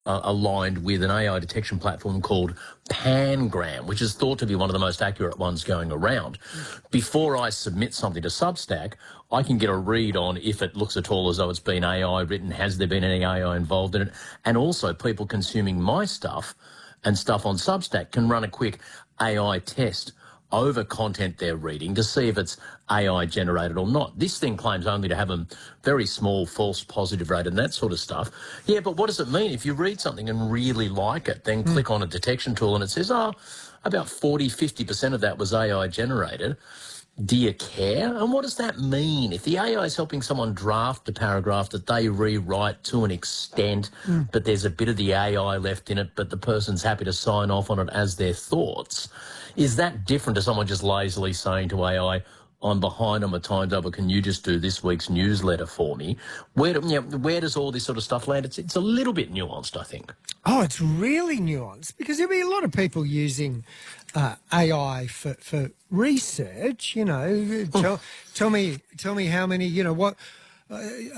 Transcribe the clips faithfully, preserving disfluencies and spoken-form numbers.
uh, aligned with an A I detection platform called Pangram, which is thought to be one of the most accurate ones going around. Before I submit something to Substack, I can get a read on if it looks at all as though it's been A I written, has there been any A I involved in it, and also people consuming my stuff and stuff on Substack can run a quick A I test over content they're reading to see if it's A I generated or not. This thing claims only to have a very small false positive rate and that sort of stuff. Yeah, but what does it mean? If you read something and really like it, then mm. click on a detection tool and it says, oh, about forty, fifty percent of that was A I generated. Do you care? And what does that mean? If the A I is helping someone draft a paragraph that they rewrite to an extent, mm. but there's a bit of the A I left in it, but the person's happy to sign off on it as their thoughts, is that different to someone just lazily saying to A I, I'm behind on my timetable, can you just do this week's newsletter for me? Where, do, you know, where does all this sort of stuff land? It's, it's a little bit nuanced, I think. Oh, it's really nuanced because there'll be a lot of people using uh, A I for, for research, you know. Tell, tell me tell me how many, you know, what... Uh,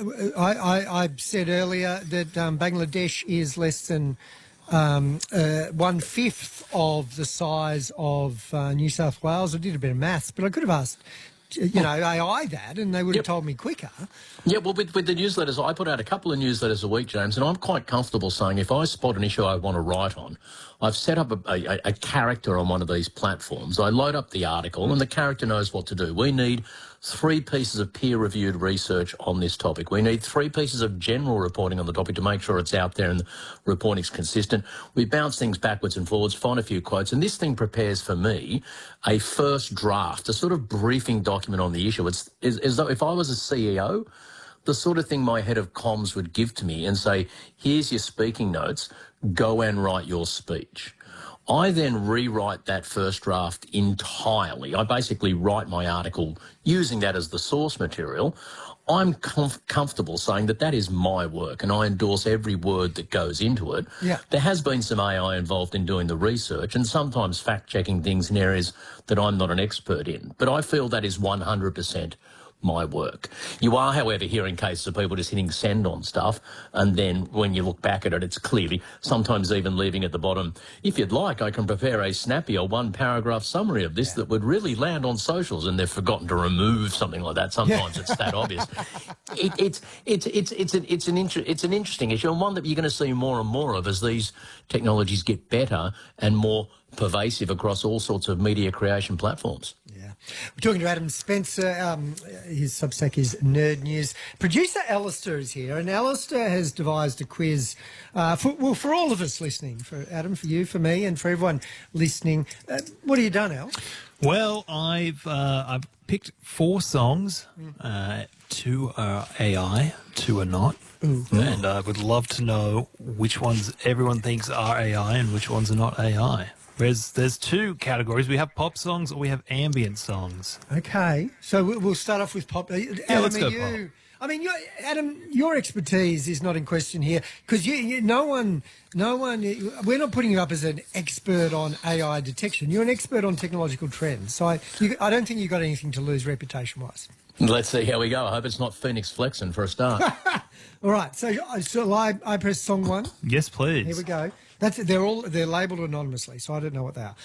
I, I, I said earlier that um, Bangladesh is less than um, uh, one-fifth of the size of uh, New South Wales. I did a bit of maths, but I could have asked... you know, A I that, and they would have yep. told me quicker. Yeah, well, with, with the newsletters, I put out a couple of newsletters a week, James, and I'm quite comfortable saying if I spot an issue I want to write on, I've set up a, a, a character on one of these platforms. I load up the article, and the character knows what to do. We need three pieces of peer-reviewed research on this topic. We need three pieces of general reporting on the topic to make sure it's out there and the reporting's consistent. We bounce things backwards and forwards, find a few quotes, and this thing prepares for me a first draft, a sort of briefing document on the issue. It's as though if I was a C E O, the sort of thing my head of comms would give to me and say, here's your speaking notes, go and write your speech. I then rewrite that first draft entirely. I basically write my article using that as the source material. I'm comf comfortable saying that that is my work and I endorse every word that goes into it. Yeah. There has been some A I involved in doing the research and sometimes fact-checking things in areas that I'm not an expert in. But I feel that is one hundred percent my work. You are, however, hearing cases of people just hitting send on stuff, and then when you look back at it, it's clearly, sometimes even leaving at the bottom, if you'd like, I can prepare a snappy or one-paragraph summary of this yeah. that would really land on socials, and they've forgotten to remove something like that. Sometimes yeah. it's that obvious. It, it's, it's, it's, it's, an, it's, an inter it's an interesting issue, and one that you're going to see more and more of as these technologies get better and more pervasive across all sorts of media creation platforms. Yeah. We're talking to Adam Spencer. Um, his Substack is Nerd News. Producer Alistair is here, and Alistair has devised a quiz uh, for, well, for all of us listening, for Adam, for you, for me, and for everyone listening. Uh, what have you done, Al? Well, I've uh, I've picked four songs. Uh, two are A I, two are not. Ooh. And I would love to know which ones everyone thinks are A I and which ones are not A I. There's, there's two categories. We have pop songs or we have ambient songs. Okay. So we'll start off with pop. Adam, yeah, let's go you, pop. I mean, you're, Adam, your expertise is not in question here because you, you, no one, no one, we're not putting you up as an expert on A I detection. You're an expert on technological trends. So I, you, I don't think you've got anything to lose reputation-wise. Let's see how we go. I hope it's not Phoenix Flexing for a start. All right. So, so I, I press song one. Yes, please. Here we go. That's they're all they're labelled anonymously, so I don't know what they are.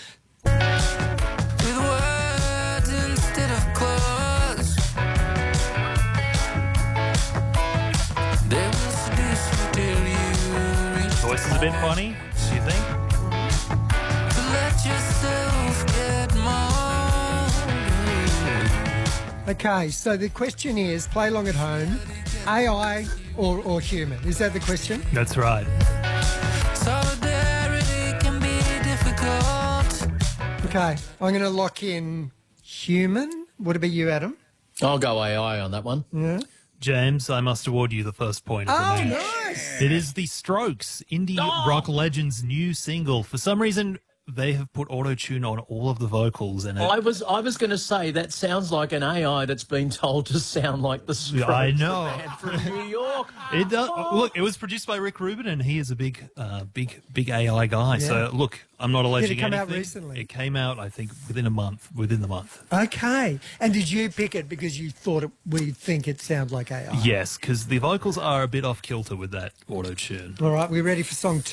With words instead of clothes, there was this till you reach. Voice is a bit funny, do you think? To let yourself get more. Okay, so the question is: play along at home, A I or or human? Is that the question? That's right. Solidarity can be difficult. Okay, I'm going to lock in human. Would it be you, Adam? I'll go A I on that one. Yeah. James, I must award you the first point. Oh, for me. nice! It is the Strokes, indie Oh. rock legend's new single. For some reason, they have put auto-tune on all of the vocals. And it, I was I was going to say that sounds like an A I that's been told to sound like the Strokes, I know. the band from New York. It does. Look, it was produced by Rick Rubin, and he is a big, uh, big, big A I guy. Yeah. So look, I'm not alleging Did it come anything. out recently? It came out, I think, within a month. Within the month. Okay. And did you pick it because you thought it, we think it sounds like A I? Yes, because the vocals are a bit off kilter with that auto-tune. All right, we're ready for song two.